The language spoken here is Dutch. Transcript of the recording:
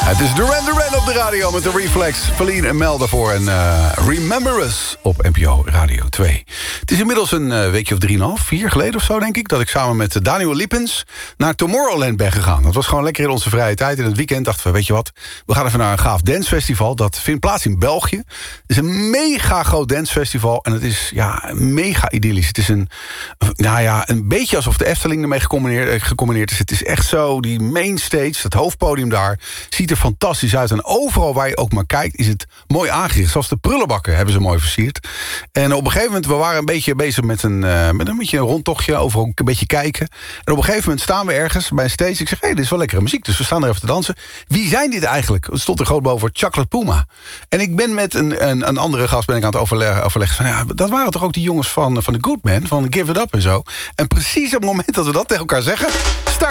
Het is Duran op de radio met de Reflex. Feline en Mel daarvoor. En Remember Us op NPO Radio 2. Het is inmiddels een weekje of 3,5, 4 geleden of zo, denk ik... dat ik samen met Daniel Lippens naar Tomorrowland ben gegaan. Dat was gewoon lekker in onze vrije tijd. In het weekend dachten we, weet je wat... we gaan even naar een gaaf dancefestival. Dat vindt plaats in België. Het is een mega groot dancefestival. En het is mega idyllisch. Het is een beetje alsof de Efteling ermee gecombineerd is. Het is echt zo, die mainstage, het hoofdpodium daar... ziet er fantastisch uit. En overal waar je ook maar kijkt, is het mooi aangericht. Zelfs de prullenbakken hebben ze mooi versierd. En op een gegeven moment, we waren een beetje bezig met een beetje een rondtochtje, overal een beetje kijken. En op een gegeven moment staan we ergens bij een stage. Ik zeg, dit is wel lekkere muziek, dus we staan er even te dansen. Wie zijn dit eigenlijk? Het stond er groot boven, Chocolate Puma. En ik ben met een andere gast aan het overleggen van, dat waren toch ook die jongens van The Good Man, van Give It Up en zo. En precies op het moment dat we dat tegen elkaar zeggen,